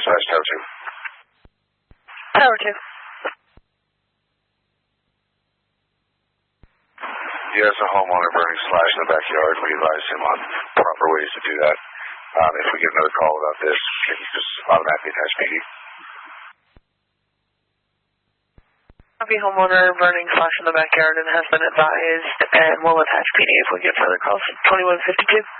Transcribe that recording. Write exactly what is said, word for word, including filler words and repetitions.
slash tower two. Tower two. He has a homeowner burning slash in the backyard. We advise him on proper ways to do that. Um, if we get another call about this, can you just automatically attach P D? Copy, homeowner burning slash in the backyard and has been advised, and we'll attach P D if we get further calls. twenty-one fifty-two.